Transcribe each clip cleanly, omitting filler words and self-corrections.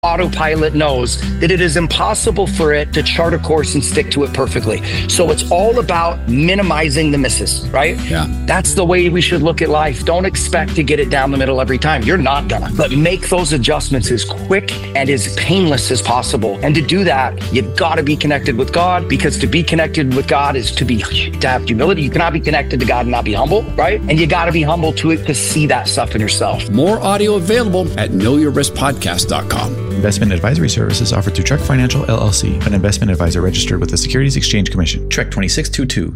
autopilot knows that it is impossible for it to chart a course and stick to it perfectly. So it's all about minimizing the misses, right? Yeah. That's the way we should look at life. Don't expect to get it down the middle every time. You're not gonna. But make those adjustments as quick and as painless as possible. And to do that, you've got to be connected with God, because to be connected with God is to have humility. You cannot be connected to God and not be humble, right? And you got to be humble to it to see that stuff in yourself. More audio available at knowyourriskpodcast.com. Investment advisory services offered through Trek Financial LLC, an investment advisor registered with the Securities Exchange Commission. Trek 2622.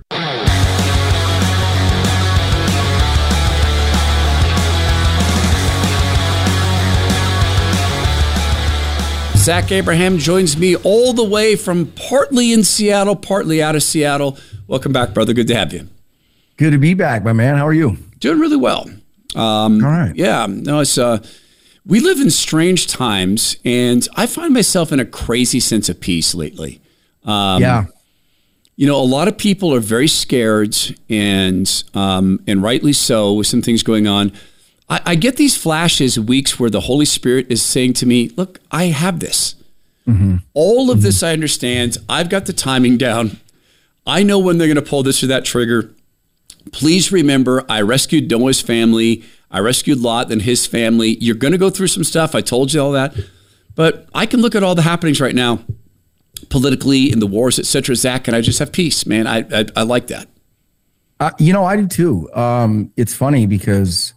Zach Abraham joins me all the way from partly in Seattle, partly out of Seattle. Welcome back, brother. Good to have you. Good to be back, my man. How are you? Doing really well. All right. Yeah. No, it's we live in strange times, and I find myself in a crazy sense of peace lately. Yeah. You know, a lot of people are very scared, and rightly so, with some things going on. I get these flashes of weeks where the Holy Spirit is saying to me, look, I have this. Mm-hmm. All of this I understand. I've got the timing down. I know when they're going to pull this or that trigger. Please remember, I rescued Noah's family. I rescued Lot and his family. You're going to go through some stuff. I told you all that. But I can look at all the happenings right now, politically, in the wars, et cetera, Zach, and I just have peace, man. I like that. You know, I do too. It's funny because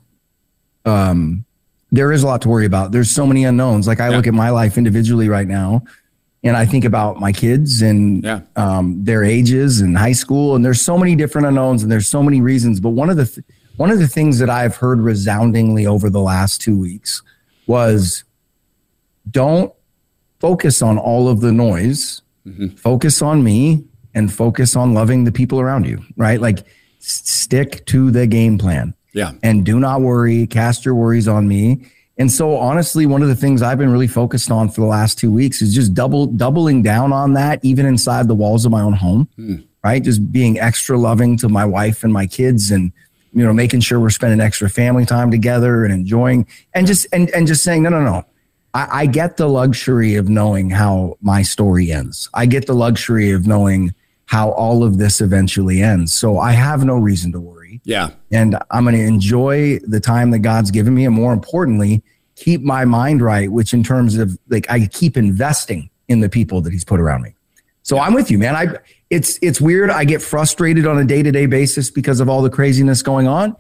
there is a lot to worry about. There's so many unknowns. Like I look at my life individually right now, and I think about my kids and their ages and high school, and there's so many different unknowns and there's so many reasons. But one of the things that I've heard resoundingly over the last 2 weeks was, don't focus on all of the noise. Mm-hmm. Focus on me and focus on loving the people around you, right? Like stick to the game plan. Yeah. And do not worry, cast your worries on me. And so honestly, one of the things I've been really focused on for the last 2 weeks is just doubling down on that, even inside the walls of my own home, right? Just being extra loving to my wife and my kids, and, you know, making sure we're spending extra family time together and enjoying, and just saying, no. I get the luxury of knowing how my story ends. I get the luxury of knowing how all of this eventually ends. So I have no reason to worry. Yeah. And I'm going to enjoy the time that God's given me. And more importantly, keep my mind right, which in terms of like, I keep investing in the people that he's put around me. So I'm with you, man. It's weird. I get frustrated on a day-to-day basis because of all the craziness going on.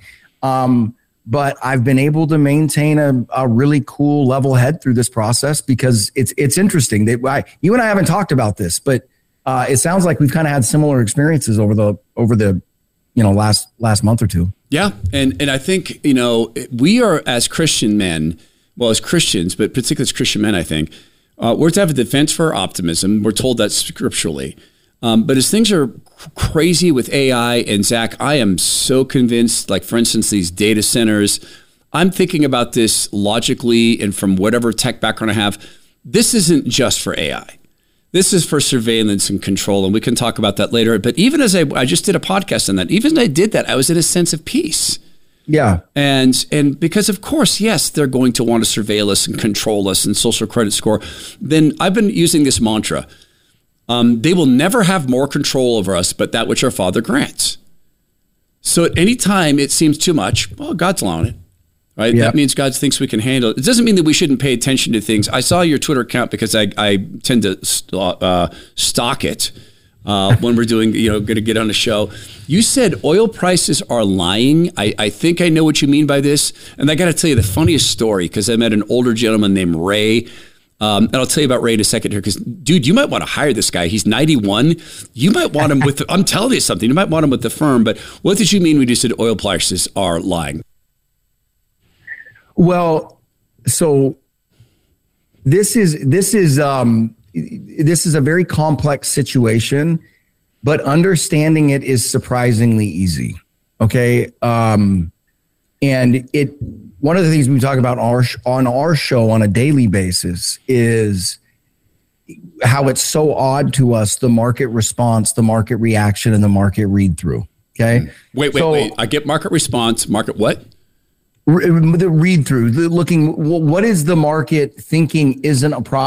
But I've been able to maintain a really cool level head through this process, because it's interesting that you and I haven't talked about this, but it sounds like we've kind of had similar experiences over the last month or two. Yeah. And I think, you know, we are, as Christian men, well, as Christians, but particularly as Christian men, I think, we're to have a defense for our optimism. We're told that scripturally. But as things are crazy with AI, and Zach, I am so convinced, like, for instance, these data centers, I'm thinking about this logically and from whatever tech background I have. This isn't just for AI. This is for surveillance and control, and we can talk about that later. But even as I just did a podcast on that, even as I did that, I was in a sense of peace. Yeah. And because, of course, yes, they're going to want to surveil us and control us and social credit score. Then I've been using this mantra. They will never have more control over us but that which our Father grants. So at any time it seems too much, well, God's allowing it, right? Yep. That means God thinks we can handle it. It doesn't mean that we shouldn't pay attention to things. I saw your Twitter account because I tend to stalk it when we're doing, going to get on a show. You said oil prices are lying. I think I know what you mean by this. And I got to tell you the funniest story, because I met an older gentleman named Ray. And I'll tell you about Ray in a second here, because, dude, you might want to hire this guy. He's 91. You might want him with, I'm telling you something, you might want him with the firm. But what did you mean when you said oil prices are lying? Well, so this is a very complex situation, but understanding it is surprisingly easy. Okay. And one of the things we talk about on our show on a daily basis is how it's so odd to us, the market response, the market reaction, and the market read through. Okay. Wait. I get market response. Market what? the read through, looking what is the market thinking isn't a problem.